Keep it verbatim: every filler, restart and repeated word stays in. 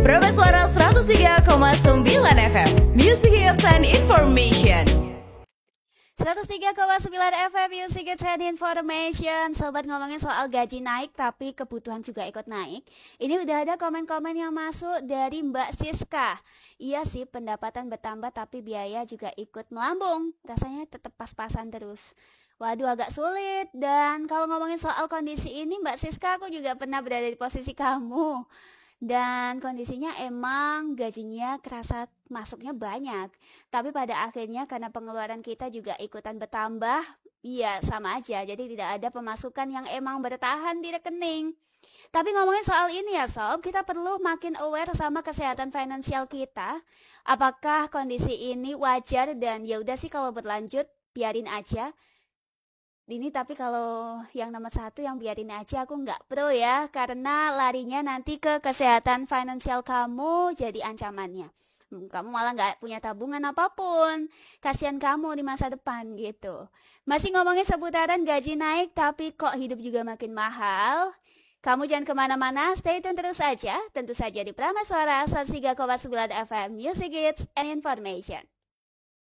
Prameswara seratus tiga koma sembilan F M, Music Hits and Information. seratus tiga koma sembilan F M Music Hits and Information. Sobat, ngomongin soal gaji naik tapi kebutuhan juga ikut naik. Ini udah ada komen-komen yang masuk dari Mbak Siska. Iya sih, pendapatan bertambah tapi biaya juga ikut melambung. Rasanya tetap pas-pasan terus. Waduh, agak sulit. Dan kalau ngomongin soal kondisi ini, Mbak Siska, aku juga pernah berada di posisi kamu. Dan kondisinya emang gajinya kerasa masuknya banyak, tapi pada akhirnya karena pengeluaran kita juga ikutan bertambah, ya sama aja, jadi tidak ada pemasukan yang emang bertahan di rekening. Tapi ngomongin soal ini ya Sob, kita perlu makin aware sama kesehatan finansial kita. Apakah kondisi ini wajar dan ya udah sih kalau berlanjut biarin aja. Ini tapi kalau yang nomor satu yang biarin aja, aku nggak pro ya, karena larinya nanti ke kesehatan finansial kamu jadi ancamannya. Hmm, kamu malah nggak punya tabungan apapun, kasihan kamu di masa depan gitu. Masih ngomongin seputaran gaji naik tapi kok hidup juga makin mahal. Kamu jangan kemana-mana, stay tune terus aja, tentu saja di Prameswara seratus tiga koma sembilan F M Music Hits and Information.